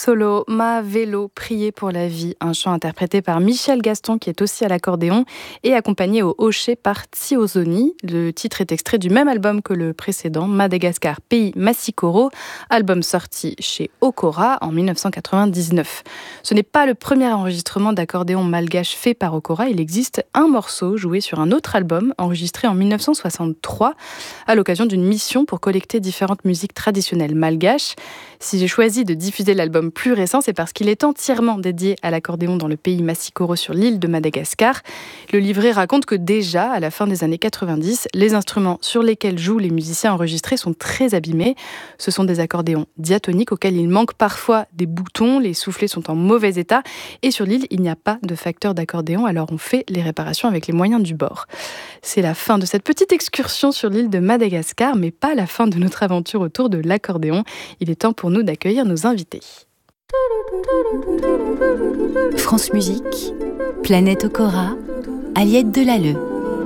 solo, Ma Vélo, Prier pour la vie, un chant interprété par Michel Gaston qui est aussi à l'accordéon et accompagné au hocher par Tsiozoni. Le titre est extrait du même album que le précédent, Madagascar, pays Massikoro, album sorti chez Okora en 1999. Ce n'est pas le premier enregistrement d'accordéon malgache fait par Okora, il existe un morceau joué sur un autre album enregistré en 1963 à l'occasion d'une mission pour collecter différentes musiques traditionnelles malgaches. Si j'ai choisi de diffuser l'album plus récent, c'est parce qu'il est entièrement dédié à l'accordéon dans le pays Massikoro sur l'île de Madagascar. Le livret raconte que déjà, à la fin des années 90, les instruments sur lesquels jouent les musiciens enregistrés sont très abîmés. Ce sont des accordéons diatoniques auxquels il manque parfois des boutons, les soufflets sont en mauvais état et sur l'île, il n'y a pas de facteur d'accordéon, alors on fait les réparations avec les moyens du bord. C'est la fin de cette petite excursion sur l'île de Madagascar, mais pas la fin de notre aventure autour de l'accordéon. Il est temps pour nous d'accueillir nos invités. France Musique, Planète Okora, Aliette Delalleux.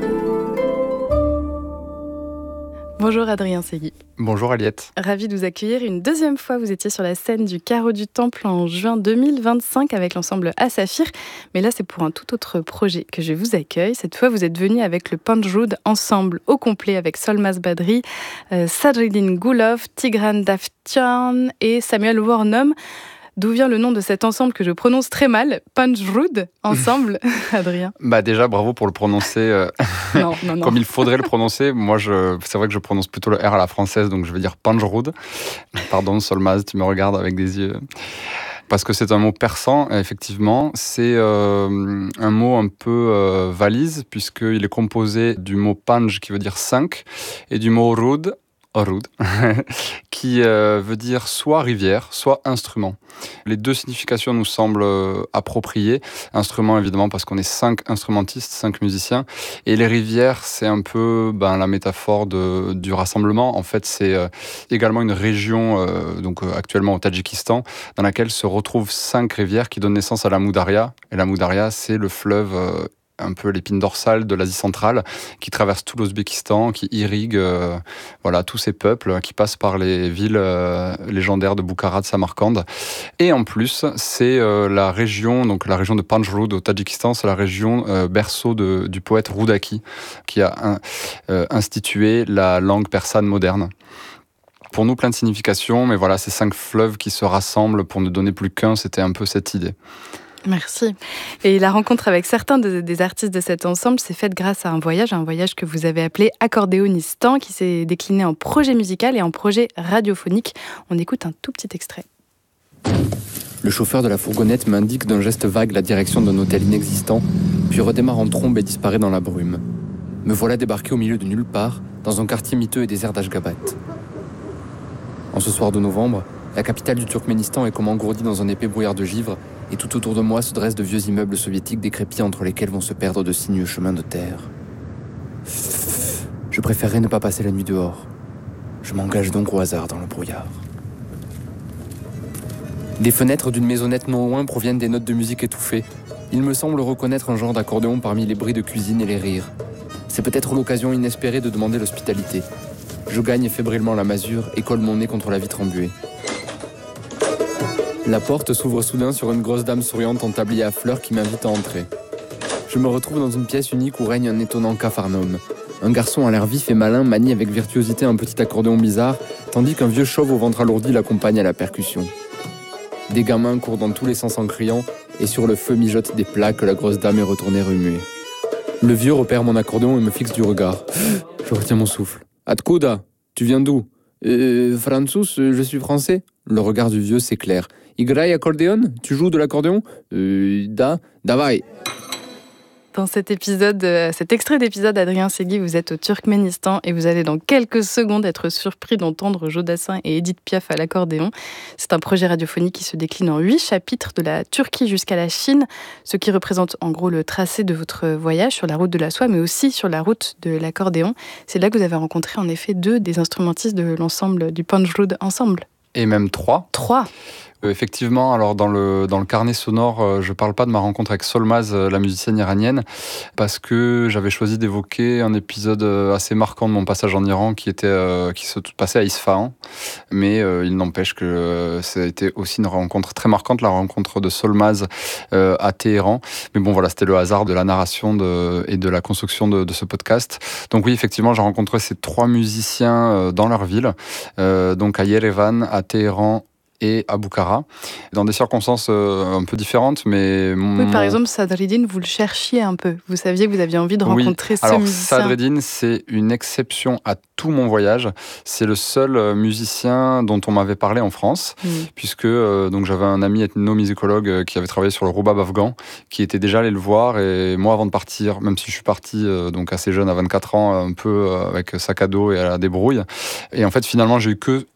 Bonjour Adrien Segui. Bonjour Aliette. Ravi de vous accueillir une deuxième fois. Vous étiez sur la scène du Carreau du Temple en juin 2025 avec l'ensemble Asafir. Mais là, c'est pour un tout autre projet que je vous accueille. Cette fois, vous êtes venu avec le Panjroud ensemble au complet avec Solmaz Badri, Sadreddin Gulov, Tigran Davtyan et Samuel Wornum. D'où vient le nom de cet ensemble que je prononce très mal, Panjroud ensemble, Adrien? Déjà, bravo pour le prononcer non. comme il faudrait le prononcer. Moi, c'est vrai que je prononce plutôt le R à la française, donc je vais dire Panjroud. Pardon, Solmaz, tu me regardes avec des yeux. Parce que c'est un mot persan, effectivement. C'est un mot un peu valise, puisqu'il est composé du mot panj, qui veut dire 5, et du mot roud, qui veut dire soit rivière, soit instrument. Les deux significations nous semblent appropriées. Instrument, évidemment, parce qu'on est 5 instrumentistes, 5 musiciens. Et les rivières, c'est un peu la métaphore du rassemblement. En fait, c'est également une région, actuellement au Tadjikistan, dans laquelle se retrouvent 5 rivières qui donnent naissance à la Moudaria. Et la Moudaria, c'est le fleuve un peu l'épine dorsale de l'Asie centrale, qui traverse tout l'Ouzbékistan, qui irrigue tous ces peuples, qui passent par les villes légendaires de Bukhara, de Samarcande. Et en plus, c'est la région de Panjroud au Tadjikistan, c'est la région berceau du poète Roudaki, qui a institué la langue persane moderne. Pour nous, plein de significations, mais voilà, ces 5 fleuves qui se rassemblent pour ne donner plus qu'un, c'était un peu cette idée. Merci. Et la rencontre avec certains des artistes de cet ensemble s'est faite grâce à un voyage que vous avez appelé Accordéonistan, qui s'est décliné en projet musical et en projet radiophonique. On écoute un tout petit extrait. Le chauffeur de la fourgonnette m'indique d'un geste vague la direction d'un hôtel inexistant, puis redémarre en trombe et disparaît dans la brume. Me voilà débarqué au milieu de nulle part, dans un quartier miteux et désert d'Ashgabat. En ce soir de novembre, la capitale du Turkménistan est comme engourdie dans un épais brouillard de givre, et tout autour de moi se dressent de vieux immeubles soviétiques décrépits entre lesquels vont se perdre de sinueux chemins de terre. Je préférerais ne pas passer la nuit dehors. Je m'engage donc au hasard dans le brouillard. Des fenêtres d'une maisonnette non loin proviennent des notes de musique étouffées. Il me semble reconnaître un genre d'accordéon parmi les bruits de cuisine et les rires. C'est peut-être l'occasion inespérée de demander l'hospitalité. Je gagne fébrilement la masure et colle mon nez contre la vitre embuée. La porte s'ouvre soudain sur une grosse dame souriante en tablier à fleurs qui m'invite à entrer. Je me retrouve dans une pièce unique où règne un étonnant capharnaüm. Un garçon à l'air vif et malin manie avec virtuosité un petit accordéon bizarre, tandis qu'un vieux chauve au ventre alourdi l'accompagne à la percussion. Des gamins courent dans tous les sens en criant, et sur le feu mijotent des plats que la grosse dame est retournée remuer. Le vieux repère mon accordéon et me fixe du regard. Je retiens mon souffle. Atkuda, tu viens d'où? Francis, je suis français. Le regard du vieux s'éclaire. Igrai accordéon? Tu joues de l'accordéon? Davai. Dans cet extrait d'épisode, Adrien Segui, vous êtes au Turkménistan et vous allez dans quelques secondes être surpris d'entendre Jodassin et Edith Piaf à l'accordéon. C'est un projet radiophonique qui se décline en 8 chapitres de la Turquie jusqu'à la Chine, ce qui représente en gros le tracé de votre voyage sur la route de la soie, mais aussi sur la route de l'accordéon. C'est là que vous avez rencontré en effet 2 des instrumentistes de l'ensemble du Panjroud ensemble. Et même 3. 3. Effectivement, alors dans le carnet sonore, je parle pas de ma rencontre avec Solmaz, la musicienne iranienne, parce que j'avais choisi d'évoquer un épisode assez marquant de mon passage en Iran qui se passait à Isfahan. Mais il n'empêche que ça a été aussi une rencontre très marquante, la rencontre de Solmaz à Téhéran. Mais bon, voilà, c'était le hasard de la narration et de la construction de ce podcast. Donc oui, effectivement, j'ai rencontré ces 3 musiciens dans leur ville, donc à Yerevan, à Téhéran et à Bukhara, dans des circonstances un peu différentes, mais... Oui, par exemple, Sadreddine, vous le cherchiez un peu. Vous saviez que vous aviez envie de rencontrer ce musicien. Alors, Sadreddine, c'est une exception à tout mon voyage. C'est le seul musicien dont on m'avait parlé en France, puisque donc j'avais un ami ethnomusicologue qui avait travaillé sur le roubab afghan, qui était déjà allé le voir, et moi, avant de partir, même si je suis parti donc assez jeune, à 24 ans, un peu avec sac à dos et à la débrouille, et en fait, finalement, j'ai eu que